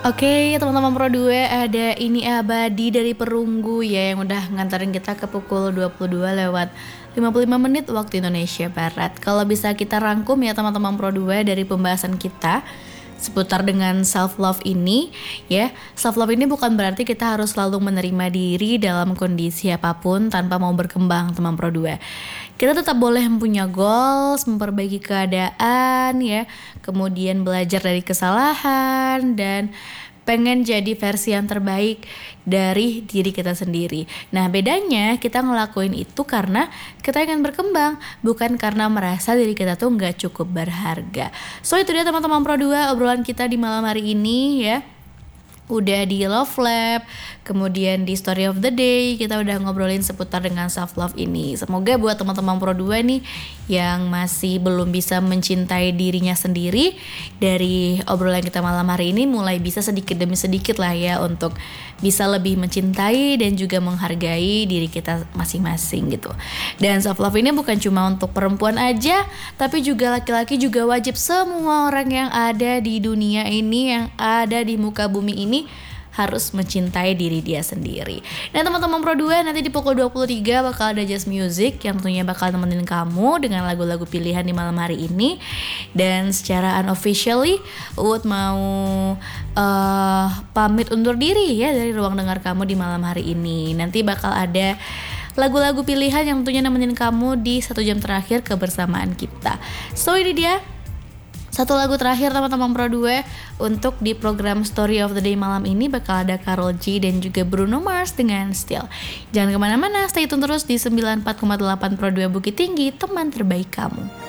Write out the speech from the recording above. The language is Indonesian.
Oke, teman-teman Pro 2, ada ini Abadi dari Perunggu ya yang udah nganterin kita ke pukul 22 lewat 55 menit waktu Indonesia Barat. Kalau bisa kita rangkum ya teman-teman Pro 2 dari pembahasan kita seputar dengan self love ini ya. Self love ini bukan berarti kita harus selalu menerima diri dalam kondisi apapun tanpa mau berkembang, teman Pro 2. Kita tetap boleh punya goals, memperbaiki keadaan ya, kemudian belajar dari kesalahan dan pengen jadi versi yang terbaik dari diri kita sendiri. Nah, bedanya kita ngelakuin itu karena kita ingin berkembang, bukan karena merasa diri kita tuh nggak cukup berharga. So itu dia teman-teman Pro 2 obrolan kita di malam hari ini ya. Udah di Love Lab, kemudian di Story of the Day kita udah ngobrolin seputar dengan self love ini. Semoga buat teman-teman Pro 2 nih yang masih belum bisa mencintai dirinya sendiri, dari obrolan kita malam hari ini mulai bisa sedikit demi sedikit lah ya untuk bisa lebih mencintai dan juga menghargai diri kita masing-masing gitu. Dan self love ini bukan cuma untuk perempuan aja, tapi juga laki-laki juga wajib. Semua orang yang ada di dunia ini, yang ada di muka bumi ini harus mencintai diri dia sendiri. Dan teman-teman Pro 2, nanti di pukul 23 bakal ada Just Music yang tentunya bakal nemenin kamu dengan lagu-lagu pilihan di malam hari ini. Dan secara unofficially Uut mau pamit undur diri ya dari ruang dengar kamu di malam hari ini. Nanti bakal ada lagu-lagu pilihan yang tentunya nemenin kamu di 1 jam terakhir kebersamaan kita. So ini dia satu lagu terakhir teman-teman Pro 2 untuk di program Story of the Day malam ini bakal ada Karol G dan juga Bruno Mars dengan Still. Jangan kemana-mana, stay tune terus di 94,8 Pro 2 Bukit Tinggi, teman terbaik kamu.